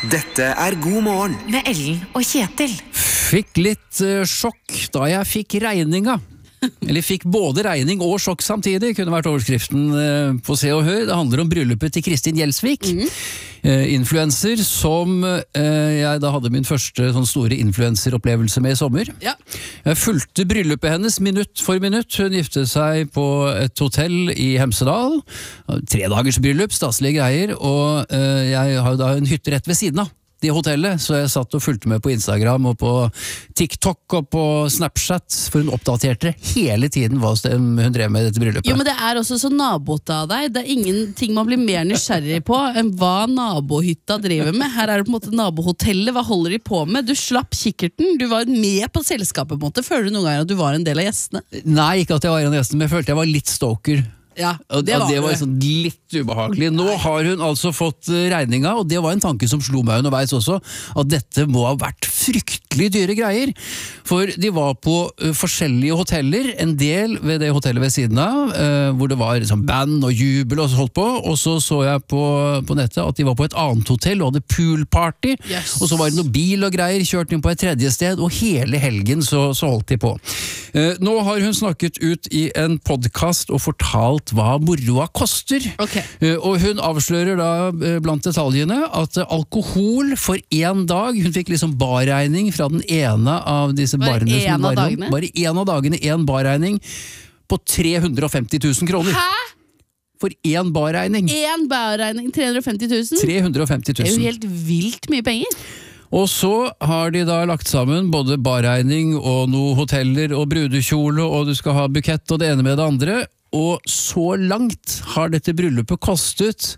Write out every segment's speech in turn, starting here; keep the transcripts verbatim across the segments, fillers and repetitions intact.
Dette er God morgen med Ellen og Kjetil. Fikk litt uh, sjokk da jeg fikk regninga. Eller fikk både regning og sjokk samtidig, kunne vært overskriften uh, på Se og Hør. Det handler om bryllupet til Kristin Gjelsvik, mm. uh, influencer, som uh, jeg da hadde min første sånn store influenceropplevelse med i sommer. Ja. Jeg fulgte bryllupet hennes minutt for minutt. Hun giftet seg på et hotell i Hemsedal. Tre dagers bryllup, staselige greier, og uh, jeg har da en hytte rett ved siden av det hotellet, så jeg satt og fulgte med på Instagram og på TikTok og på Snapchat, for hun oppdaterte hele tiden hva hun drev med i dette bryllupet. Jo, men det er også så nabåte av deg. Det er ingenting man blir mer nysgjerrig på enn hva nabohytta driver med. Her er det på en måte nabohotellet, hva holder de på med? Du slapp kikkerten, du var med på selskapet på en måte. Føler du noen ganger at du var en del av gjestene? Nei, ikke at jeg var en av gjestene, men jeg følte jeg var litt stalker. Ja, det var, det var sånn litt ubehagelig. Nå har hun altså fått regninga, og det var en tanke som slo meg underveis også, at dette må ha vært fryktelig dyre greier. For de var på uh, forskjellige hoteller, en del ved det hotellet ved siden av, uh, hvor det var liksom, band og jubel og så holdt på, og så så jeg på, på nettet at de var på et annet hotell og hadde poolparty, yes. Og så var det noe bil og greier, kjørt inn på et tredje sted, og hele helgen så, så holdt de på. Uh, nå har hun snakket ut i en podcast og fortalt hva moroa koster. Okay. Uh, og hun avslører da uh, blant detaljene at uh, alkohol for en dag, hun fikk liksom barregning fra den ene av disse bare barene. En av dagene? Bare en av dagene, en barregning på tre hundre og femti tusen kroner. Hæ? For en barregning. En barregning, tre hundre og femti tusen? tre hundre og femti tusen. Det er jo helt vilt mye penger. Og så har de da lagt sammen både barregning og noe hoteller og brudekjole, og du skal ha bukett og det ene med det andre. Og så langt har dette bryllupet kostet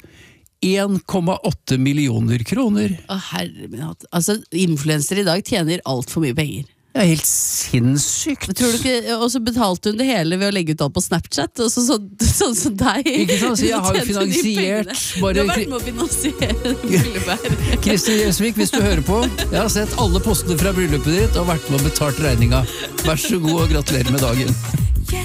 en komma åtte millioner kroner. Å herre min hatt. Altså, influencer i dag tjener alt for mye penger. Det er helt sinnssykt. Tror du ikke, og så betalte hun det hele ved å legge ut alt på Snapchat, og så sånn så, så, så deg. Ikke sånn, så jeg har jo finansiert bare... Du har vært med å finansiere bryllupet her. Kristin Gjelsvik, hvis du hører på, jeg har sett alle postene fra bryllupet ditt og vært med og betalt regninga. Vær så god og gratulerer med dagen.